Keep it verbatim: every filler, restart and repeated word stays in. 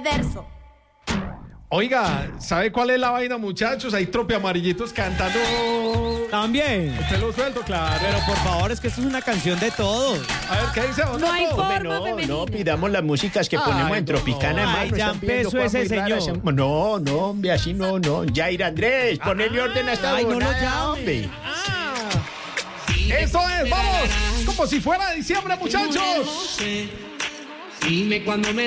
verso. Oiga, ¿sabe cuál es la vaina, muchachos? Hay trope amarillitos cantando. También. Usted lo suelto, claro. Pero por favor, es que esto es una canción de todos. A ver, ¿qué dice? No hay forma No, femenina. no, pidamos las músicas que Ay, ponemos en no, Tropicana, no. hermano. Ay, ya Están pidiendo empezó cosas ese muy raras. señor. No, no, hombre, así no, no. Jair Andrés, ponele orden a esta Ay, no lo huevonada, llame. hombre. Eso es, vamos. Como si fuera diciembre, muchachos. Dime cuando me